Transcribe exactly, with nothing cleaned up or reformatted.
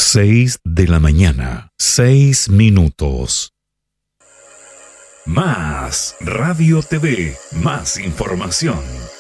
Seis de la mañana, seis minutos. Más Radio T V, más información.